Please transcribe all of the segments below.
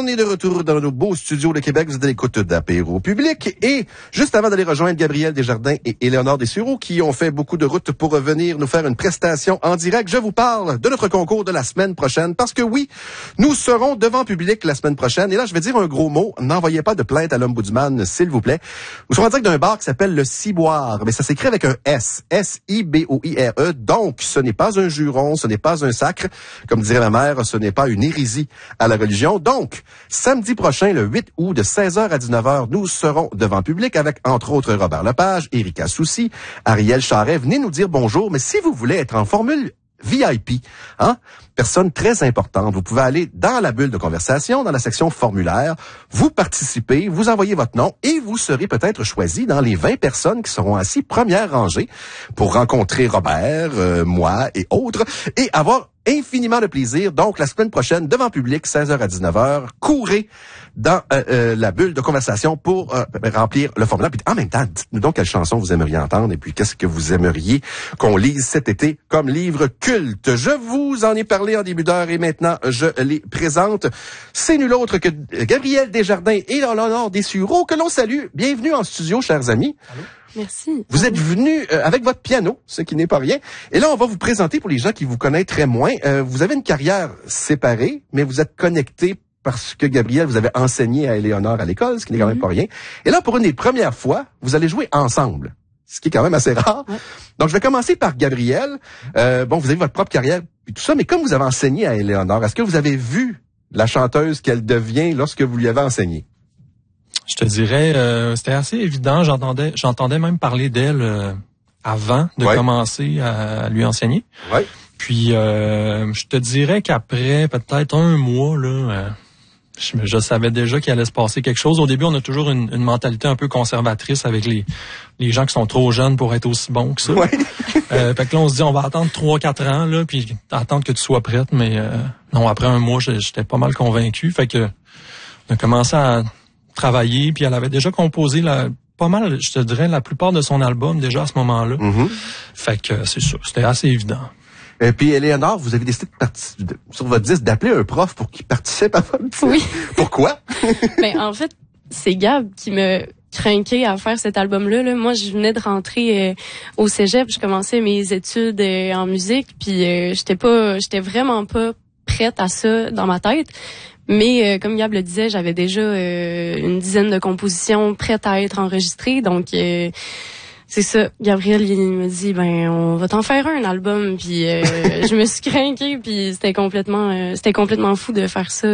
On est de retour dans nos beaux studios de Québec. Vous êtes à l'écoute d'Apéro Public. Et juste avant d'aller rejoindre Gabriel Desjardins et Éléonore Dessureau, qui ont fait beaucoup de routes pour revenir nous faire une prestation en direct, je vous parle de notre concours de la semaine prochaine. Parce que oui, nous serons devant public la semaine prochaine. Et là, je vais dire un gros mot. N'envoyez pas de plainte à l'Ombudsman, s'il vous plaît. Nous serons en direct d'un bar qui s'appelle le Ciboire. Mais ça s'écrit avec un S. S-I-B-O-I-R-E. Donc, ce n'est pas un juron, ce n'est pas un sacre. Comme dirait ma mère, ce n'est pas une hérésie à la religion. Donc, samedi prochain, le 8 août, de 16h à 19h, nous serons devant public avec, entre autres, Robert Lepage, Erika Soucy, Ariel Charret. Venez nous dire bonjour. Mais si vous voulez être en formule VIP, personne très importante, vous pouvez aller dans la bulle de conversation, dans la section formulaire, vous participez, vous envoyez votre nom et vous serez peut-être choisi dans les 20 personnes qui seront assises première rangée pour rencontrer Robert, moi et autres et avoir infiniment de plaisir. Donc, la semaine prochaine, devant public, 16h à 19h, courez dans la bulle de conversation pour remplir le formulaire. Puis, en même temps, dites-nous donc quelle chanson vous aimeriez entendre et puis qu'est-ce que vous aimeriez qu'on lise cet été comme livre culte. Je vous en ai parlé en début d'heure et maintenant, je les présente. C'est nul autre que Gabriel Desjardins et Éléonore Dessureau que l'on salue. Bienvenue en studio, chers amis. Allô? Merci. Vous êtes venus avec votre piano, ce qui n'est pas rien. Et là, on va vous présenter pour les gens qui vous connaîtraient moins. Vous avez une carrière séparée, mais vous êtes connectés parce que, Gabriel, vous avez enseigné à Éléonore à l'école, ce qui n'est quand même pas rien. Et là, pour une des premières fois, vous allez jouer ensemble, ce qui est quand même assez rare. Ouais. Donc, je vais commencer par Gabriel. Vous avez votre propre carrière et tout ça, mais comme vous avez enseigné à Éléonore, est-ce que vous avez vu la chanteuse qu'elle devient lorsque vous lui avez enseigné? Je te dirais, c'était assez évident. J'entendais même parler d'elle avant de commencer à lui enseigner. Ouais. Puis, je te dirais qu'après peut-être un mois, là, je savais déjà qu'il allait se passer quelque chose. Au début, on a toujours une mentalité un peu conservatrice avec les gens qui sont trop jeunes pour être aussi bons que ça. Ouais. Fait que là, on se dit, on va attendre 3-4 ans, là, puis attendre que tu sois prête. Mais non, après un mois, j'étais pas mal convaincu. Fait que on a commencé à travailler, puis elle avait déjà composé pas mal, je te dirais, la plupart de son album déjà à ce moment-là. Mm-hmm. Fait que c'est ça, c'était assez évident. Et puis, Éléonore, vous avez décidé sur votre disque d'appeler un prof pour qu'il participe à votre disque. Oui. Pourquoi? En fait, c'est Gab qui me craqué à faire cet album-là. Là. Moi, je venais de rentrer au cégep, je commençais mes études en musique, puis j'étais vraiment pas prête à ça dans ma tête. Mais comme Gab le disait, j'avais déjà une dizaine de compositions prêtes à être enregistrées. Donc, c'est ça. Gabriel, il me dit, on va t'en faire un album. Puis je me suis craquée, puis c'était complètement fou de faire ça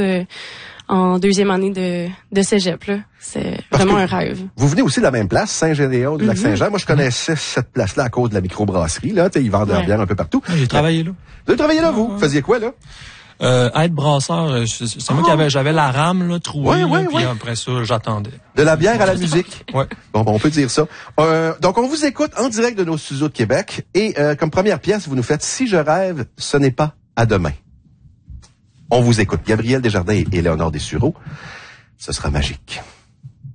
en deuxième année de cégep. Là. C'est vraiment un rêve. Vous venez aussi de la même place, Saint-Gédéon du Lac-Saint-Jean. Moi, je connaissais cette place-là à cause de la microbrasserie. Là, ils vendent leur bière un peu partout. J'ai travaillé là. Vous avez travaillé là, vous? Vous faisiez quoi, là? Être brasseur, c'est moi qui j'avais la rame là, trouée, puis après ça, j'attendais. De la bière à la musique. Ouais. Bon, on peut dire ça. Donc, on vous écoute en direct de nos studios de Québec. Et comme première pièce, vous nous faites « Si je rêve, ce n'est pas à demain ». On vous écoute. Gabriel Desjardins et Éléonore Dessureau. Ce sera magique.